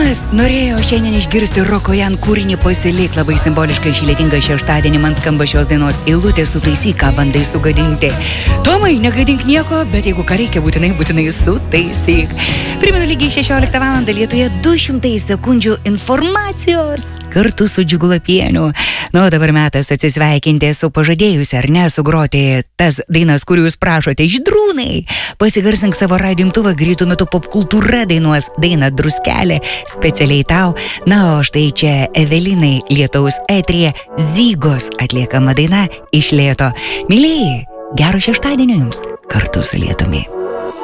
Kas norėjo šiandien išgirsti Rokojan kūrinį pasilik labai simboliškai šį lietingą šeštadienį man skamba šios dainos eilutė sutaisyk, ką bandai sugadinti. Tomai, negadink nieko, bet jeigu ką reikia, būtinai sutaisyk. Primenu lygiai 16 val. Lietuvėje 200 sekundžių informacijos kartu su Džiugu Lapieniu. Nu, dabar metas atsisveikinti su pažadėjusi ar ne sugroti tas dainas, kurių jūs prašote. Žydrūnai, pasigarsink savo radijo imtuvą, greitų metu popkultūra dainuos dainą Druskelė specialiai tau. Na, o štai čia Evelinai lietaus eteryje Zygos atliekama daina Iš lėto. Mylėjai, gero šeštadienio jums kartu su lietumi.